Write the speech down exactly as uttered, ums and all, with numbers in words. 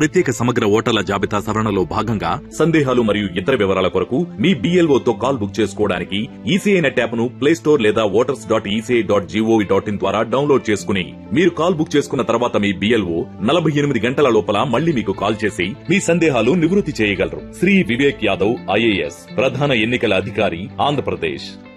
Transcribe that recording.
ప్రత్యేక సమగ్ర ఓటర్ల జాబితా సవరణలో భాగంగా సందేహాలు మరియు ఇతర వివరాల కొరకు మీ బిఎల్ఓ తో కాల్ బుక్ చేసుకోవడానికి ఈసీఐ నెట్ యాప్ ను ప్లే స్టోర్ లేదా voters dot ECI dot GOV dot in ద్వారా డౌన్లోడ్ చేసుకుని మీరు కాల్ బుక్ చేసుకున్న తర్వాత మీ బిఎల్ఓ నలభై ఎనిమిది గంటల లోపల మళ్లీ మీకు కాల్ చేసి మీ సందేహాలు నివృత్తి చేయగలరు. శ్రీ వివేక్ యాదవ్ ఐఏఎస్, ప్రధాన ఎన్నికల అధికారి, ఆంధ్రప్రదేశ్.